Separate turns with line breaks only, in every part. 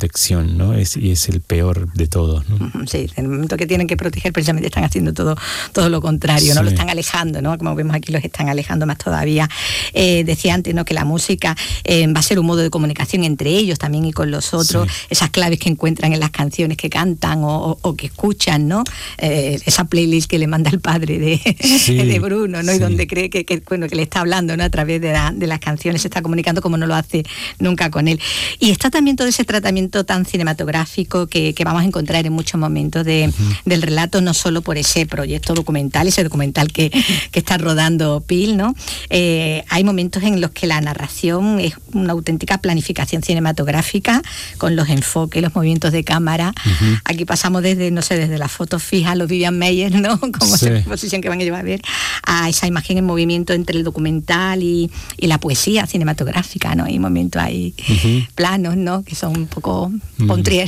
protección, ¿no? Y es el peor de todos, ¿no?
Sí, en el momento que tienen que proteger, precisamente están haciendo todo lo contrario, sí. ¿No? Lo están alejando, ¿no? Como vemos aquí, los están alejando más todavía. Decía antes, ¿no?, que la música va a ser un modo de comunicación entre ellos también y con los otros, sí. Esas claves que encuentran en las canciones que cantan o que escuchan, ¿no? Esa playlist que le manda el padre de Bruno, ¿no? Sí. Y donde cree que le está hablando, ¿no? A través de las canciones se está comunicando como no lo hace nunca con él. Y está también todo ese tratamiento tan cinematográfico que vamos a encontrar en muchos momentos del relato, no solo por ese proyecto documental, ese documental que está rodando Peele, ¿no? Hay momentos en los que la narración es una auténtica planificación cinematográfica con los enfoques, los movimientos de cámara. Uh-huh. Aquí pasamos desde las fotos fijas, los Vivian Maier, ¿no? Como esa exposición que van a llevar a ver, a esa imagen en movimiento entre el documental y la poesía cinematográfica, ¿no? Hay momentos ahí, uh-huh. planos, ¿no? Que son un poco Pontrier.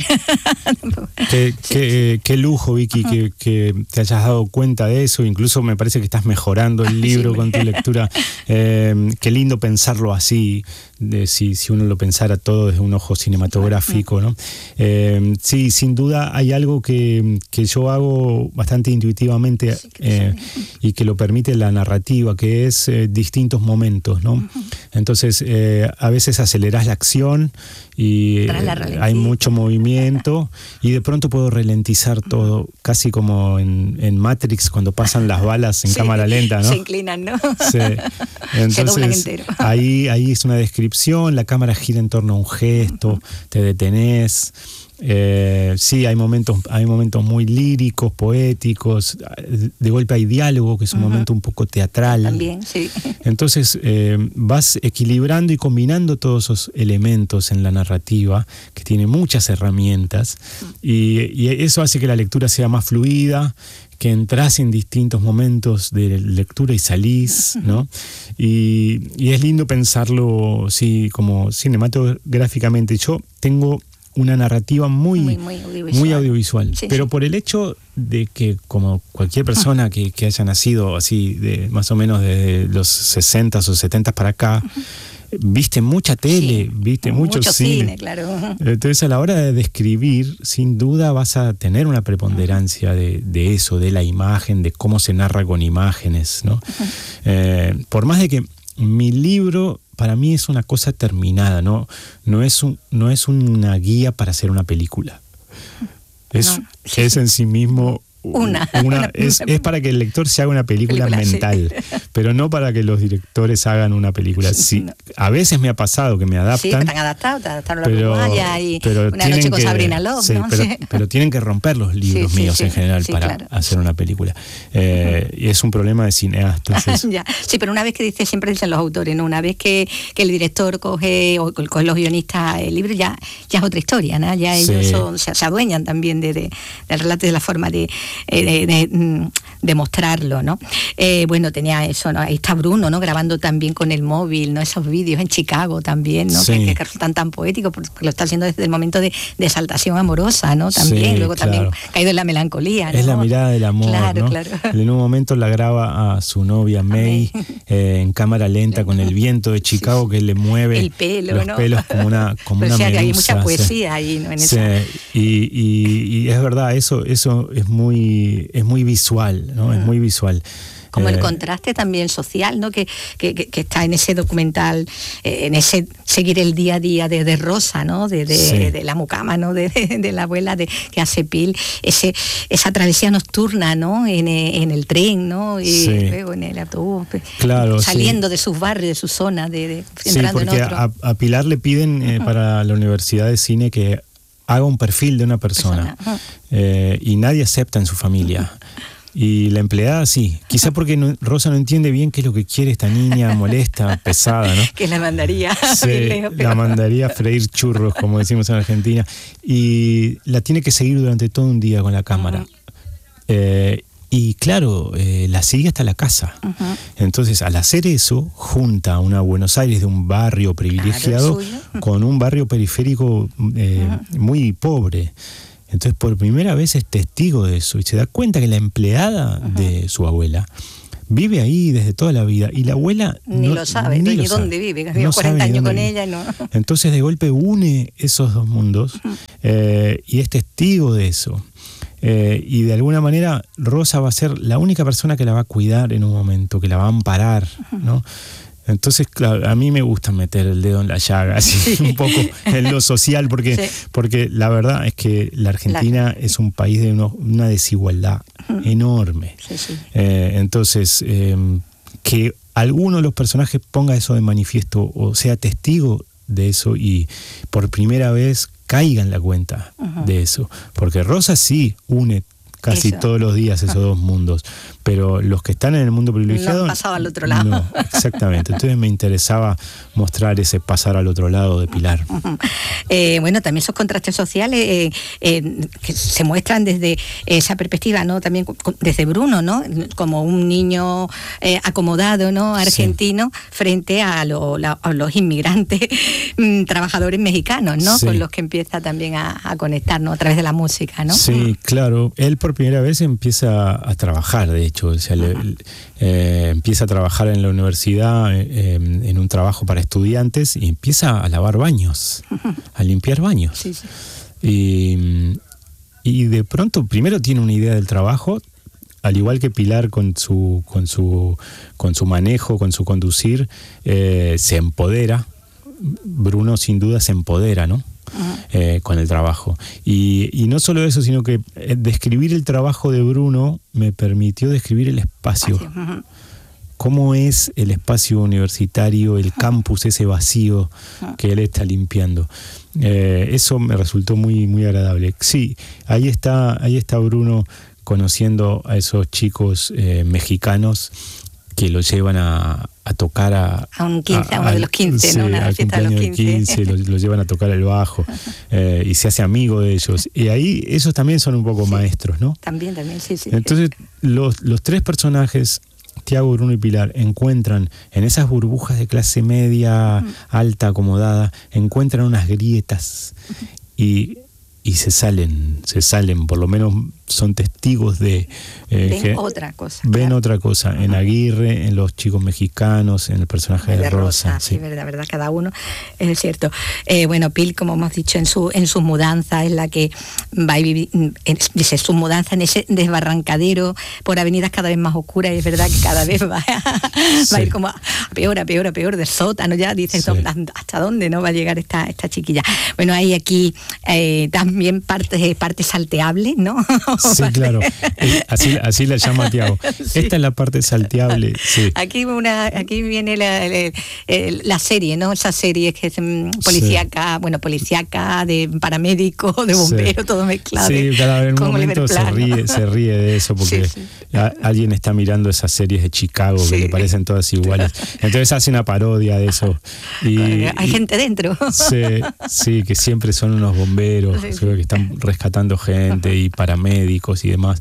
Qué lujo, Vicky, uh-huh. que te hayas dado cuenta de eso. Incluso me parece que estás mejorando el libro con tu lectura. Qué lindo pensarlo así, si uno lo pensara todo desde un ojo cinematográfico, ¿no? Sí, sin duda hay algo que yo hago bastante intuitivamente, y que lo permite la narrativa, que es distintos momentos, ¿no? Uh-huh. Entonces, a veces acelerás la acción y hay mucho movimiento y de pronto puedo ralentizar todo, casi como en Matrix cuando pasan las balas en cámara lenta, ¿no?
Se inclinan, ¿no?
Sí. Entonces,
se doblan entero.
Ahí es una descripción, la cámara gira en torno a un gesto, te detenés. Sí, hay momentos muy líricos, poéticos, de golpe hay diálogo, que es un uh-huh. momento un poco teatral.
También, sí.
Entonces vas equilibrando y combinando todos esos elementos en la narrativa, que tiene muchas herramientas, y eso hace que la lectura sea más fluida, que entras en distintos momentos de lectura y salís, ¿no? Y es lindo pensarlo, sí, como cinematográficamente. Yo tengo una narrativa muy audiovisual. Sí, pero por el hecho de que, como cualquier persona que haya nacido así, de más o menos desde los 60 o 70 para acá, viste mucha tele, viste mucho cine,
claro.
Entonces, a la hora de describir, sin duda vas a tener una preponderancia de eso, de la imagen, de cómo se narra con imágenes, ¿no? Por más de que mi libro para mí es una cosa terminada, no es una guía para hacer una película. Es en sí mismo es para que el lector se haga una película mental, sí. Pero no para que los directores hagan una película. Sí, no. A veces me ha pasado que me adaptan. Sí,
están adaptados, te adaptaron la Plumaya y Una noche con Sabrina Love,
sí,
¿no?
pero tienen que romper los libros míos en general para hacer una película. Y es un problema de cineastas.
Sí, pero una vez que siempre dicen los autores, ¿no? Una vez que el director coge los guionistas el libro, ya es otra historia, ¿no? Ya ellos se adueñan también del relato y de la forma de mostrarlo, ¿no? Bueno, tenía eso, ¿no? Ahí está Bruno, ¿no? Grabando también con el móvil, ¿no? Esos vídeos en Chicago también, ¿no? Que resultan tan poéticos porque lo está haciendo desde el momento de exaltación amorosa, ¿no? También, luego también caído en la melancolía, ¿no?
Es la mirada del amor, ¿no?
Claro.
En un momento la graba a su novia May en cámara lenta con el viento de Chicago que le mueve
el pelo,
los pelos como una medusa.
Hay mucha poesía ahí, ¿no? En esa.
Y es verdad, eso es muy visual, ¿no? Es muy visual.
Como el contraste también social, ¿no? Que está en ese documental, en ese seguir el día a día de Rosa, ¿no? De la mucama, ¿no? De la abuela que hace Peele, esa travesía nocturna, ¿no? En el tren, ¿no? Y luego en el autobús, saliendo de sus barrios, de su zona, entrando en otro.
A Pilar le piden para la Universidad de Cine que haga un perfil de una persona. Y nadie acepta en su familia. Y la empleada sí, quizá porque Rosa no entiende bien qué es lo que quiere esta niña molesta, pesada, ¿no?
Que la mandaría
la mandaría a freír churros, como decimos en Argentina, y la tiene que seguir durante todo un día con la cámara. Y claro, la sigue hasta la casa. Entonces, al hacer eso, junta a una Buenos Aires de un barrio privilegiado con un barrio periférico muy pobre. Entonces, por primera vez es testigo de eso y se da cuenta que la empleada de su abuela vive ahí desde toda la vida y la abuela
ni lo sabe, ni dónde vive, que vive 40 años con ella. No.
Entonces de golpe une esos dos mundos y es testigo de eso. Y de alguna manera Rosa va a ser la única persona que la va a cuidar en un momento, que la va a amparar, ¿no? Entonces, claro, a mí me gusta meter el dedo en la llaga, así un poco en lo social, porque la verdad es que la Argentina es un país de una desigualdad enorme. Entonces, que alguno de los personajes ponga eso de manifiesto o sea testigo de eso y por primera vez caiga en la cuenta de eso. Porque Rosa sí une casi todos los días esos dos mundos, pero los que están en el mundo privilegiado...
No pasaba al otro lado.
No, exactamente. Entonces me interesaba mostrar ese pasar al otro lado de Pilar.
Bueno, también esos contrastes sociales que se muestran desde esa perspectiva, ¿no? También desde Bruno, ¿no? Como un niño acomodado, ¿no? Argentino, frente a los inmigrantes trabajadores mexicanos, ¿no? Con los que empieza también a conectarnos a través de la música, ¿no?
Sí, claro. Él por primera vez empieza a trabajar, de hecho. O sea, empieza a trabajar en la universidad en un trabajo para estudiantes y empieza a lavar baños, a limpiar baños. Y de pronto primero tiene una idea del trabajo, al igual que Pilar con su manejo, con su conducir, se empodera. Bruno sin duda se empodera, ¿no? Con el trabajo. Y no solo eso, sino que describir el trabajo de Bruno me permitió describir el espacio. Cómo es el espacio universitario, el campus, ese vacío que él está limpiando. Eso me resultó muy, muy agradable. Sí, ahí está Bruno conociendo a esos chicos mexicanos que lo llevan a tocar a
uno de los 15, ¿no? Una fiesta de los 15.
Lo llevan a tocar el bajo y se hace amigo de ellos. Y ahí esos también son un poco maestros, ¿no?
También, sí.
Entonces, los tres personajes, Tiago, Bruno y Pilar, encuentran en esas burbujas de clase media, alta, acomodada, encuentran unas grietas y se salen, por lo menos son testigos de...
ven otra cosa.
Ven otra cosa, en Aguirre, en los chicos mexicanos, en el personaje de Rosa.
Sí, verdad, cada uno, es cierto. Bueno, Pil, como hemos dicho, en su mudanza, es la que va a vivir, dice, su mudanza en ese desbarrancadero por avenidas cada vez más oscuras, y es verdad que cada vez va a ir como a peor, del sótano, ya dice, ¿hasta dónde no va a llegar esta chiquilla? Bueno, hay aquí también partes salteables, ¿no?
Sí, claro. Así la llama Tiago. Sí. Esta es la parte salteable. Sí.
Aquí viene la serie, ¿no? Esa serie que es policíaca, policíaca, de paramédico, de bombero, todo mezclado.
Sí, cada vez en un momento se ríe de eso porque alguien está mirando esas series de Chicago que le parecen todas iguales. Entonces hace una parodia de eso.
Hay gente dentro.
Sí, que siempre son unos bomberos que están rescatando gente y paramédicos y demás.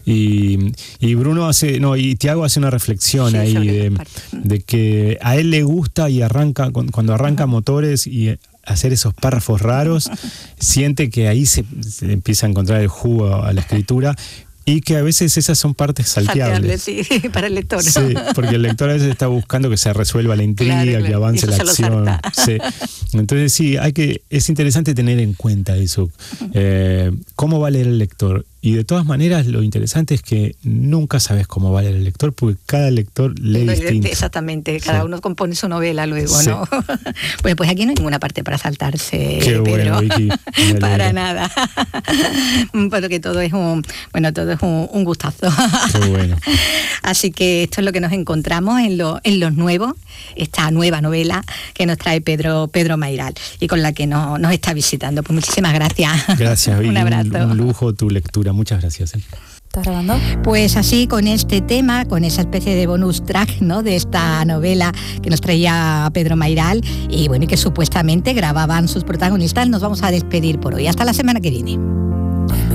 Y Bruno y Tiago hace una reflexión ahí de que a él le gusta y cuando arranca motores y hacer esos párrafos raros, siente que ahí se empieza a encontrar el jugo a la escritura. Y que a veces esas son partes salteables.
Sí, para el lector, ¿no?
Sí, porque el lector a veces está buscando que se resuelva la intriga, que avance la acción. Sí. Entonces sí, es interesante tener en cuenta eso. ¿Cómo va a leer el lector? Y de todas maneras, lo interesante es que nunca sabes cómo va a leer el lector, porque cada lector lee distinto.
Exactamente, cada uno compone su novela luego, ¿no? Bueno, pues aquí no hay ninguna parte para saltarse,
Qué
Pedro.
Bueno, Vicky.
Para nada. Porque todo es un gustazo.
Qué bueno.
Así que esto es lo que nos encontramos en Los Nuevos, esta nueva novela que nos trae Pedro Mayral y con la que nos está visitando. Pues muchísimas gracias.
Gracias, Vicky.
Un abrazo.
Un lujo tu lectura. Muchas gracias.
¿Estás grabando? Pues así, con este tema, con esa especie de bonus track, ¿no?, de esta novela que nos traía Pedro Mayral y que supuestamente grababan sus protagonistas, nos vamos a despedir por hoy. Hasta la semana que viene.